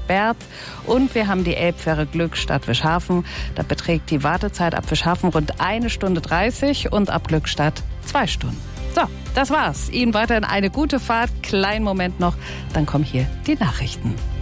gesperrt. Und wir haben die Elbfähre Glückstadt-Wischhafen. Da beträgt die Wartezeit ab Wischhafen rund 1 Stunde 30 und ab Glückstadt 2 Stunden. So, das war's. Ihnen weiterhin eine gute Fahrt. Kleinen Moment noch, dann kommen hier die Nachrichten.